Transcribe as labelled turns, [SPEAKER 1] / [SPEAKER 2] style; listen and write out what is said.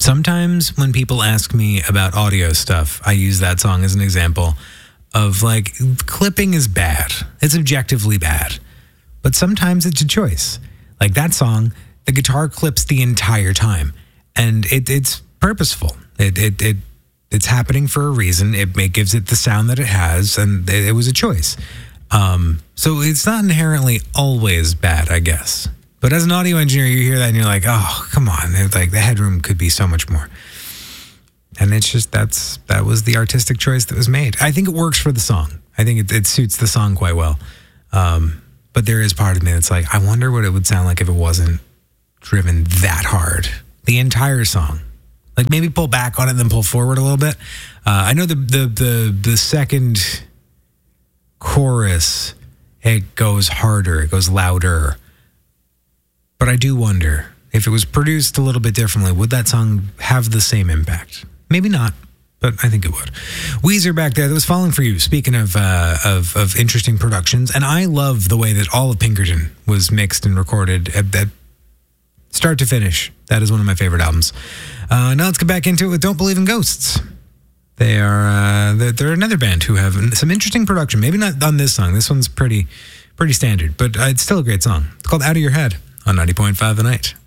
[SPEAKER 1] Sometimes when people ask me about audio stuff, I use that song as an example of like, clipping is bad. It's objectively bad. But sometimes it's a choice. Like that song, the guitar clips the entire time. And it's purposeful. It's happening for a reason. It gives it the sound that it has, and it was a choice. So it's not inherently always bad, I guess. But as an audio engineer, you hear that and you're like, oh, come on. It's like the headroom could be so much more. And it's just, that was the artistic choice that was made. I think it works for the song. I think it suits the song quite well. But there is part of me that's like, I wonder what it would sound like if it wasn't driven that hard. The entire song. Like maybe pull back on it and then pull forward a little bit. I know the second chorus, it goes harder, it goes louder. But I do wonder, if it was produced a little bit differently, would that song have the same impact? Maybe not, but I think it would. Weezer back there, that was Falling For You. Speaking of interesting productions, and I love the way that all of Pinkerton was mixed and recorded at start to finish. That is one of my favorite albums. Now let's get back into it with Don't Believe in Ghosts. They're another band who have some interesting production. Maybe not on this song. This one's pretty standard, but it's still a great song. It's called Out of Your Head on 90.5 The Night.